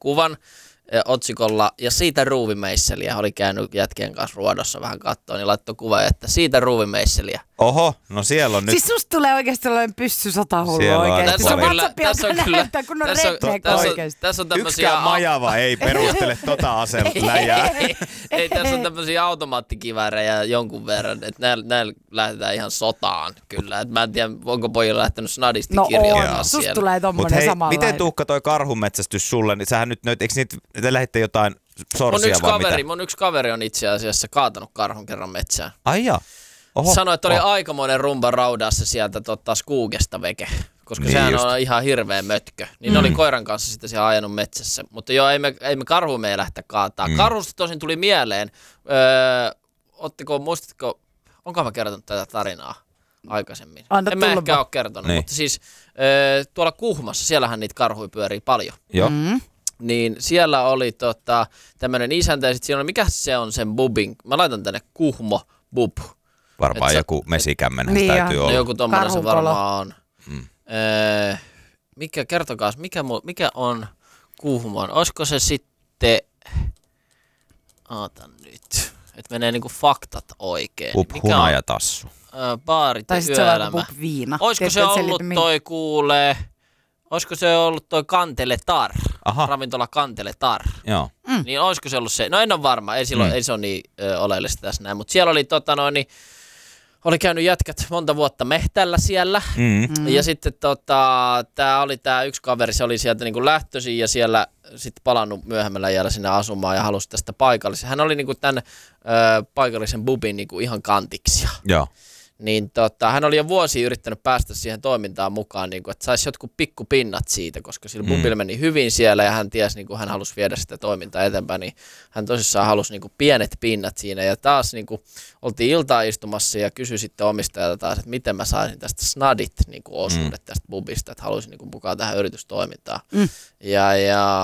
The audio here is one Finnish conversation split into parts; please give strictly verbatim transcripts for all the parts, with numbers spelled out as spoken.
kuvan eh, otsikolla, ja siitä ruuvimeisseliä, oli käynyt jätkien kanssa ruodossa vähän kattoon, niin laittoi kuva, että siitä ruuvimeisseliä. Oho, no siellä on nyt... Siis susta tulee oikeasti sellainen pyssy sotahullu Siellä on oikeasti. aika Se paljon. WhatsAppilta näyttää, kun on tässä on- redneck tässä on- oikeasti. Tässä on tämmöisiä... Yksikään majava ei perustele tota aseläjää. ei, ei, tässä on tämmöisiä automaattikiväärejä jonkun verran, että näillä, näillä lähdetään ihan sotaan kyllä. Et mä en tiedä, onko pojilla lähtenyt snadisti No kirjoittamaan on, siellä. susta tulee Mut tommonen hei, samanlainen. miten Tuukka toi karhunmetsästys sulle, niin sähän nyt, nyt eikö niitä, te lähditte jotain Mun sorsia yksi, vai kaveri, mitä? mun yksi kaveri on itse asiassa kaatanut karhun kerran metsään. Ai jaa. Oho. Sanoi, että oli Oh. aikamoinen rumba raudassa sieltä tota, Skoogesta veke, koska Niin sehän just. on ihan hirveä mötkö. Niin mm. ne oli koiran kanssa sitten siellä ajanut metsässä. Mutta joo, ei me, ei me karhu me ei lähteä kaataa. Mm. Karhusta tosin tuli mieleen, öö, ottiko, muistatko, onko mä kertonut tätä tarinaa aikaisemmin? Anna en mä tulla ehkä vaan. ole kertonut, Niin. mutta siis öö, tuolla Kuhmossa, siellähän niitä karhuja pyörii paljon. Joo. Mm. Niin siellä oli tota, tämmöinen isäntä ja sitten siellä oli, mikä se on sen bubin, mä laitan tänne Kuhmo bub. Varmaan Et sä- joku mesikämmenhän Niin täytyy on. No olla. joku tommonen se Karhukolo. varmaan on. Mm. Öö, mikä, kertokaas, mikä, mu- mikä on Kuhmon? Olisiko se sitten, oota nyt, että menee niinku faktat oikein. Pup, Mikä huna on ja tassu. öö, baarit Tai ja sit se on joku yöelämä? pup viina. Olisiko se Tiedätkö, et ollut selitä, toi kuulee, olisiko se ollut toi Kantele Tar, Aha, ravintola Kantele Tar? joo. Mm. Niin olisiko se ollut se? No en ole varma, ei, silloin, Mm. ei se ole niin ö, oleellista tässä näin. Mutta siellä oli, tota, noin, niin, oli käynyt jätkät monta vuotta mehtällä siellä. Mm. Mm. Ja sitten tota, tämä oli tämä yksi kaveri, se oli sieltä niinku lähtöisin ja siellä sitten palannut myöhemmällä iällä sinne asumaan ja halusi tästä paikallisen. Hän oli niinku tämän ö, paikallisen bubin niinku ihan kantiksi. Joo. Niin tota, hän oli jo vuosia yrittänyt päästä siihen toimintaan mukaan, niin kuin, että saisi jotkut pikkupinnat siitä, koska sillä Mm. bubilla meni hyvin siellä ja hän tiesi, niin kuin, hän halusi viedä sitä toimintaa eteenpäin, niin hän tosissaan halusi niin kuin, pienet pinnat siinä. Ja taas niin kuin, oltiin iltaa istumassa ja kysyi sitten omistajalta taas, että miten mä saisin tästä snadit niin kuin, osuudet mm. tästä bubista, että haluaisin niin kuin, mukaan tähän yritystoimintaan. Mm. Ja,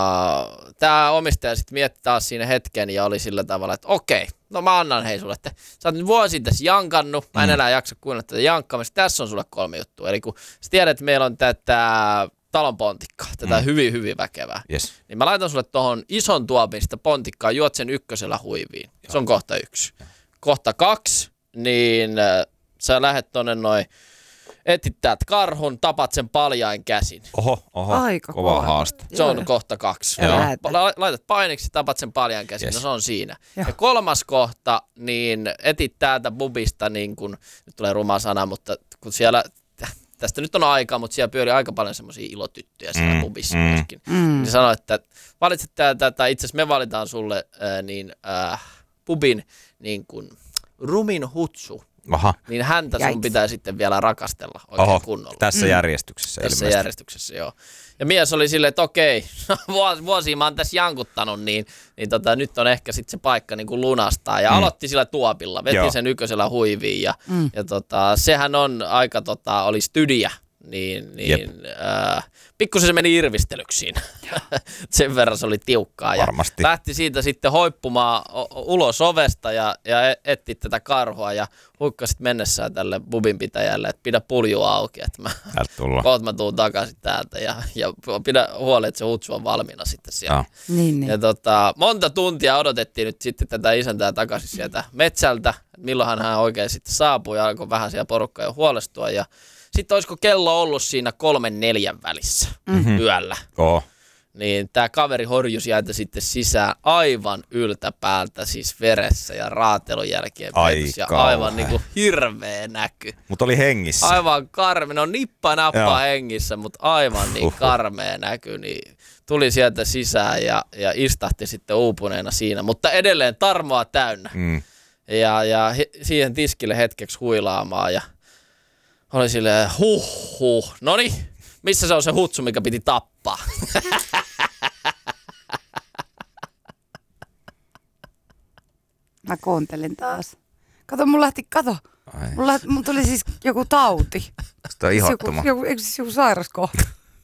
ja tämä omistaja sitten mietti taas siinä hetken ja oli sillä tavalla, että okei, no mä annan hei sulle, että sä oot nyt vuosi tässä jankannut, mä en Mm. enää jaksa kuunnella tätä jankkaamista, tässä on sulle kolme juttua. Eli kun sä tiedät, että meillä on tätä talon pontikkaa, tätä Mm. hyvin hyvin väkevää, Yes. niin mä laitan sulle tohon ison tuopin sitä pontikkaa, juot sen ykkösellä huiviin. Se on kohta yksi. Kohta kaksi, niin äh, sä lähet tonne noin, etit täältä karhun, tapat sen paljain käsin. Oho, oho. Aika kova kova. haaste. Se on Joo. kohta kaksi. Joo. La- Laitat painiksi, tapat sen paljan käsin, Yes. no se on siinä. Joo. Ja kolmas kohta, niin etit täältä bubista, niin kun, nyt tulee ruma sana, mutta kun siellä, tästä nyt on aikaa, mutta siellä pyörii aika paljon semmoisia ilotyttöjä siellä Mm, bubissa mm. myöskin. Mm. Niin sanoi, että valitset täältä, tai itse asiassa me valitaan sulle ää, niin, äh, bubin niin kun, rumin hutsu, Aha. niin häntä sun Jäits. pitää sitten vielä rakastella oikein Oho. kunnolla. Tässä Mm. järjestyksessä Tässä ilmeisesti. järjestyksessä, joo. Ja mies oli silleen, että okei, vuosi, vuosia mä oon tässä jankuttanut, niin, niin tota, nyt on ehkä sitten se paikka niin kuin lunastaa. Ja Mm. mm. aloitti sillä tuopilla, veti Joo. sen ykkösellä huiviin. Ja, Mm. ja tota, sehän on aika, tota, oli stydiä, niin, niin äh, pikkusen se meni irvistelyksiin. Sen verran se oli tiukkaa. Ja Varmasti. lähti siitä sitten hoippumaan o- ulos ovesta ja, ja e- etti tätä karhua ja huikkasit mennessään tälle bubinpitäjälle, että pidä pulju auki, että mä Täältä tullaan. kohta mä tuun takaisin täältä ja, ja pidä huoli, että se hutsu on valmiina sitten siellä. Joo. Niin, niin. Ja tota, monta tuntia odotettiin nyt sitten tätä isäntää takaisin sieltä metsältä, että milloinhan hän oikein sitten saapui ja alkoi vähän siellä porukkaa jo huolestua. Ja sitten olisiko kello ollut siinä kolmen neljän välissä Mhm. yöllä, Oo. niin tämä kaveri horjui sieltä sitten sisään aivan yltäpäältä, siis veressä ja raatelun jälkeen Ai peitos ja kauhea. aivan niinku hirveä näky. Mutta oli hengissä. Aivan karme, no nippa nappa Joo. hengissä, mutta aivan niin Uhuh. karmea näky, niin tuli sieltä sisään ja, ja istahti sitten uupuneena siinä, mutta edelleen tarmoa täynnä. Mm. Ja, ja he, siihen tiskille hetkeksi huilaamaan ja oli silleen huh huh, noni, missä se on se hutsu, mikä piti tappaa? Mä kuuntelin taas. Kato, mun lähti, kato. Ai. Mulla, lähti, mun tuli siis joku tauti. Sitä on Joku, ihottuma. joku, eikö siis joku sairaskohta?